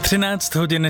13 hodin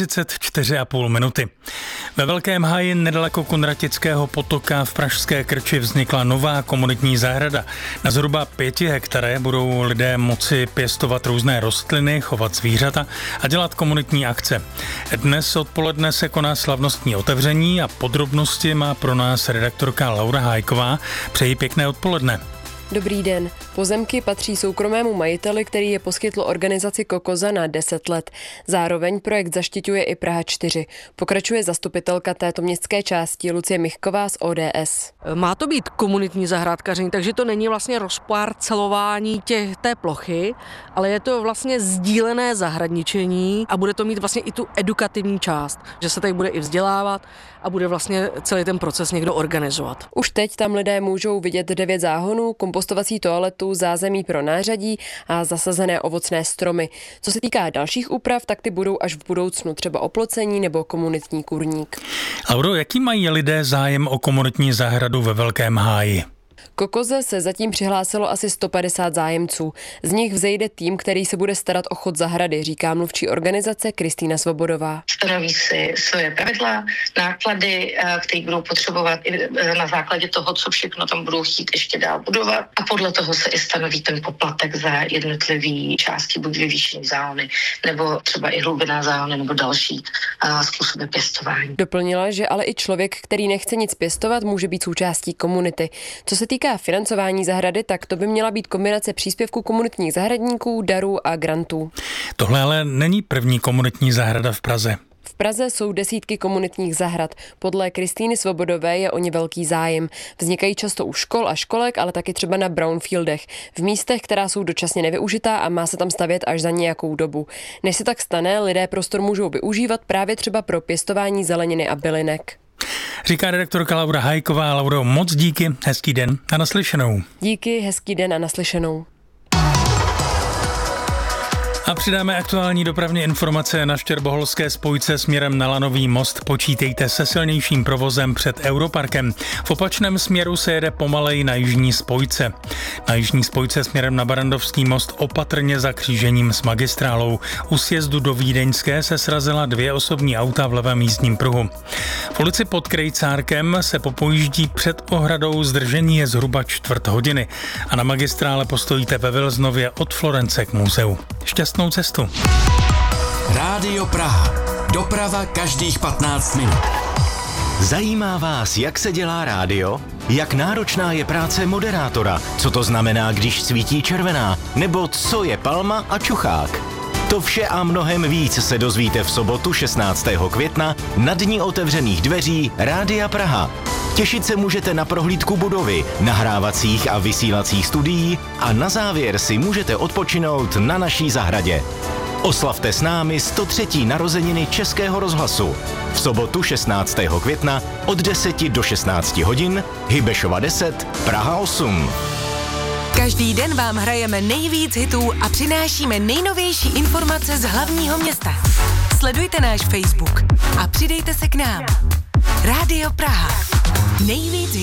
44,5 minuty. Ve Velkém Háji nedaleko Kunratického potoka v pražské Krči vznikla nová komunitní zahrada. Na zhruba 5 hektarech budou lidé moci pěstovat různé rostliny, chovat zvířata a dělat komunitní akce. Dnes odpoledne se koná slavnostní otevření a podrobnosti má pro nás redaktorka Laura Hájková. Přeji pěkné odpoledne. Dobrý den. Pozemky patří soukromému majiteli, který je poskytl organizaci Kokoza na 10 let. Zároveň projekt zaštiťuje i Praha 4. Pokračuje zastupitelka této městské části Lucie Michková z ODS. Má to být komunitní zahrádkaření, takže to není vlastně rozparcelování té plochy, ale je to vlastně sdílené zahradničení a bude to mít vlastně i tu edukativní část, že se tady bude i vzdělávat a bude vlastně celý ten proces někdo organizovat. Už teď tam lidé můžou vidět 9 záhonů, kompostovací toaletu, zázemí pro nářadí a zasazené ovocné stromy. Co se týká dalších úprav, tak ty budou až v budoucnu, třeba oplocení nebo komunitní kurník. Lauro, jaký mají lidé zájem o komunitní zahradu ve Velkém Háji? Kokoze se zatím přihlásilo asi 150 zájemců. Z nich vzejde tým, který se bude starat o chod zahrady, říká mluvčí organizace Kristýna Svobodová. Stanoví si svoje pravidla, náklady, které budou potřebovat na základě toho, co všechno tam budou chtít ještě dál budovat. A podle toho se i stanoví ten poplatek za jednotlivé části, buď vyvýšený záhony, nebo třeba i hlubinná záhony, nebo další způsoby pěstování. Doplnila, že ale i člověk, který nechce nic pěstovat, může být součástí komunity. Co se týká financování zahrady, tak to by měla být kombinace příspěvků komunitních zahradníků, darů a grantů. Tohle ale není první komunitní zahrada v Praze. V Praze jsou desítky komunitních zahrad. Podle Kristýny Svobodové je o ně velký zájem. Vznikají často u škol a školek, ale taky třeba na brownfieldech, v místech, která jsou dočasně nevyužitá a má se tam stavět až za nějakou dobu. Než se tak stane, lidé prostor můžou využívat právě třeba pro pěstování zeleniny a bylinek. Říká redaktorka Laura Hájková. Lauro, moc díky, hezký den a naslyšenou. Díky, hezký den a naslyšenou. A přidáme aktuální dopravní informace na Štěrboholské spojce směrem na Lanový most. Počítejte se silnějším provozem před Europarkem. V opačném směru se jede pomalej na jižní spojce. Na jižní spojce směrem na Barrandovský most opatrně za křížením s magistrálou. U sjezdu do Vídeňské se srazila 2 osobní auta v levém jízdním pruhu. V ulici pod Krejcárkem se popojíždí před ohradou, zdržení je zhruba 1/4 hodiny. A na magistrále postojíte ve Vilznově od Florence k muzeu. Šťastnou cestu. Rádio Praha. Doprava každých 15 minut. Zajímá vás, jak se dělá rádio? Jak náročná je práce moderátora? Co to znamená, když svítí červená? Nebo co je palma a čuchák? To vše a mnohem víc se dozvíte v sobotu 16. května na Dni otevřených dveří Rádia Praha. Těšit se můžete na prohlídku budovy, nahrávacích a vysílacích studií a na závěr si můžete odpočinout na naší zahradě. Oslavte s námi 103. narozeniny Českého rozhlasu. V sobotu 16. května od 10 do 16 hodin, Hybešova 10, Praha 8. Každý den vám hrajeme nejvíc hitů a přinášíme nejnovější informace z hlavního města. Sledujte náš Facebook a přidejte se k nám. Rádio Praha. Nejvíc